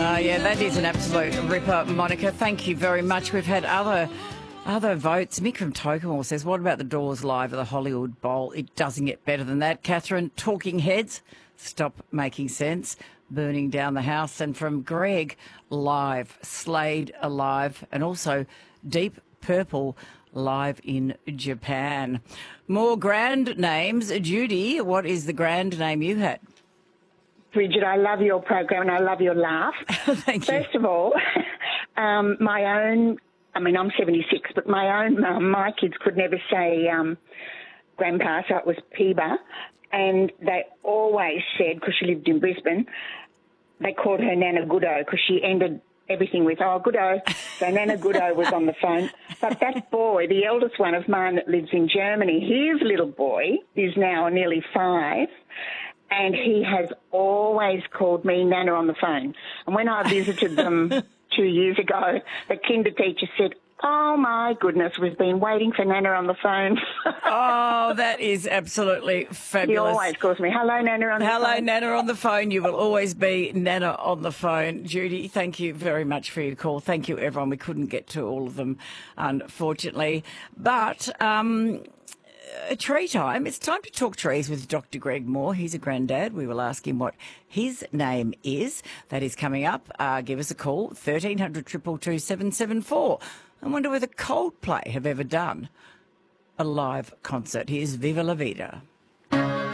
Yeah, that is an absolute ripper, Monica. Thank you very much. We've had other votes. Mick from Tokemore says, what about the Doors live at the Hollywood Bowl? It doesn't get better than that. Catherine, Talking Heads, stop making sense. Burning Down the House. And from Greg, live, Slade alive, and also Deep Purple live in Japan. More grand names. Judy, what is the grand name you had? Bridget, I love your program and I love your laugh. Thank you. First of all, my own, I'm 76, but my own mum, my kids could never say grandpa, so it was Peeba. And they always said, because she lived in Brisbane, they called her Nana Goodo because she ended everything with, oh, Goodo. So Nana Goodo was on the phone. But that boy, the eldest one of mine that lives in Germany, his little boy is now nearly 5. And he has always called me Nana on the phone. And when I visited them 2 years ago, the kinder teacher said, oh, my goodness, we've been waiting for Nana on the phone. Oh, that is absolutely fabulous. He always calls me, hello, Nana on the phone. Hello, Nana on the phone. You will always be Nana on the phone. Judy, thank you very much for your call. Thank you, everyone. We couldn't get to all of them, unfortunately. But tree time. It's time to talk trees with Dr. Greg Moore. He's a granddad. We will ask him what his name is. That is coming up. Give us a call, 1300 222 774. I wonder whether Coldplay have ever done a live concert. Here's Viva La Vida.